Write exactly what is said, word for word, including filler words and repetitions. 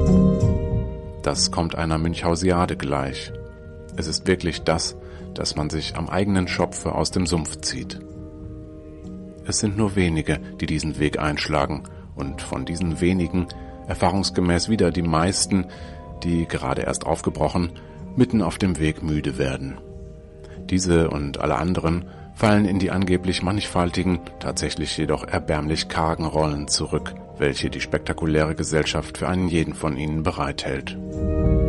Das kommt einer Münchhausiade gleich. Es ist wirklich das, dass man sich am eigenen Schopfe aus dem Sumpf zieht. Es sind nur wenige, die diesen Weg einschlagen, und von diesen wenigen erfahrungsgemäß wieder die meisten, die gerade erst aufgebrochen, mitten auf dem Weg müde werden. Diese und alle anderen fallen in die angeblich mannigfaltigen, tatsächlich jedoch erbärmlich kargen Rollen zurück, welche die spektakuläre Gesellschaft für einen jeden von ihnen bereithält.